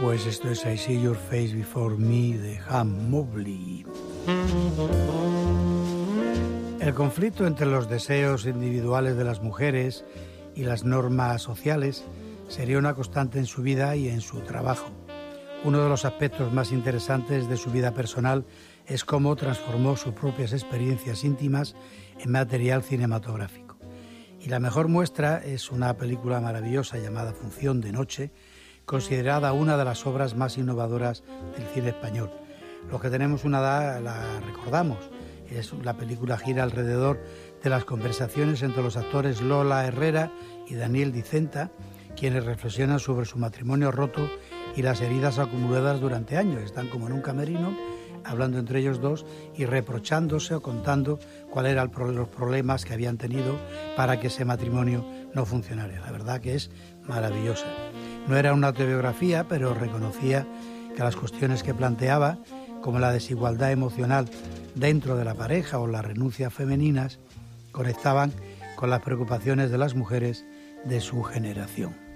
Pues esto es I See Your Face Before Me de Ham Mobley. El conflicto entre los deseos individuales de las mujeres y las normas sociales sería una constante en su vida y en su trabajo. Uno de los aspectos más interesantes de su vida personal es cómo transformó sus propias experiencias íntimas en material cinematográfico. Y la mejor muestra es una película maravillosa llamada Función de Noche, considerada una de las obras más innovadoras del cine español. Los que tenemos una edad la recordamos. La película gira alrededor de las conversaciones entre los actores Lola Herrera y Daniel Dicenta, quienes reflexionan sobre su matrimonio roto y las heridas acumuladas durante años. Están como en un camerino, hablando entre ellos dos y reprochándose o contando cuáles eran los problemas que habían tenido para que ese matrimonio no funcionara. La verdad que es maravillosa. No era una autobiografía, pero reconocía que las cuestiones que planteaba, como la desigualdad emocional dentro de la pareja o las renuncias femeninas, conectaban con las preocupaciones de las mujeres de su generación.